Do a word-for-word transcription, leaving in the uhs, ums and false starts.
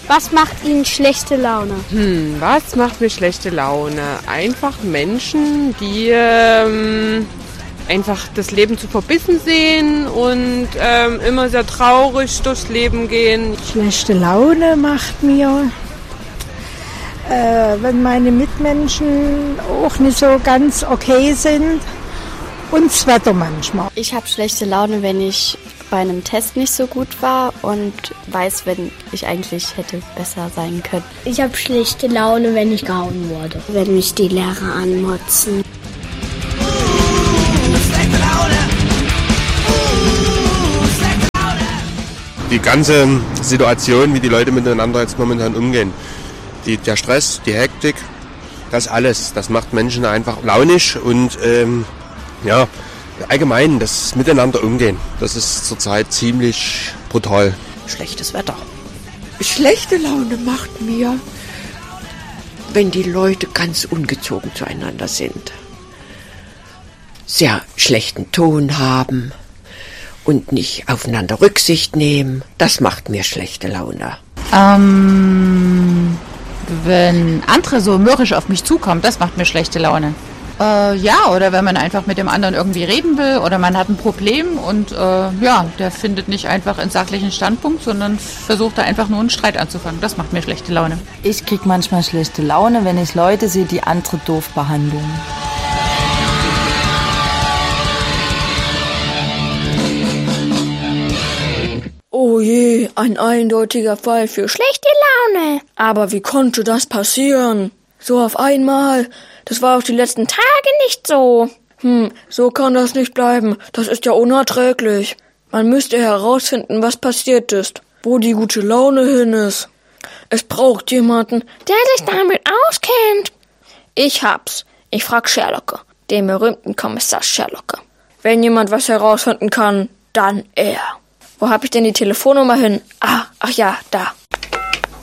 Was macht Ihnen schlechte Laune? Hm, was macht mir schlechte Laune? Einfach Menschen, die ähm, einfach das Leben zu verbissen sehen und ähm, immer sehr traurig durchs Leben gehen. Schlechte Laune macht mir, äh, wenn meine Mitmenschen auch nicht so ganz okay sind und das Wetter manchmal. Ich habe schlechte Laune, wenn ich bei einem Test nicht so gut war und weiß, wenn ich eigentlich hätte besser sein können. Ich habe schlechte Laune, wenn ich gehauen wurde. Wenn mich die Lehrer anmotzen. Die ganze Situation, wie die Leute miteinander jetzt momentan umgehen. Die, der Stress, die Hektik, das alles, das macht Menschen einfach launisch und ähm, ja, allgemein das Miteinander umgehen, das ist zurzeit ziemlich brutal. Schlechtes Wetter. Schlechte Laune macht mir, wenn die Leute ganz ungezogen zueinander sind, sehr schlechten Ton haben und nicht aufeinander Rücksicht nehmen. Das macht mir schlechte Laune. Ähm, wenn andere so mürrisch auf mich zukommen, das macht mir schlechte Laune. Äh, ja, oder wenn man einfach mit dem anderen irgendwie reden will oder man hat ein Problem und äh, ja, der findet nicht einfach einen sachlichen Standpunkt, sondern versucht da einfach nur einen Streit anzufangen. Das macht mir schlechte Laune. Ich krieg manchmal schlechte Laune, wenn ich Leute sehe, die andere doof behandeln. Oh je, ein eindeutiger Fall für schlechte Laune. Aber wie konnte das passieren? So auf einmal. Das war auch die letzten Tage nicht so. Hm, so kann das nicht bleiben. Das ist ja unerträglich. Man müsste herausfinden, was passiert ist. Wo die gute Laune hin ist. Es braucht jemanden, der sich damit auskennt. Ich hab's. Ich frag Sherlocke, den berühmten Kommissar Sherlocke. Wenn jemand was herausfinden kann, dann er. Wo hab ich denn die Telefonnummer hin? Ah, ach ja, da.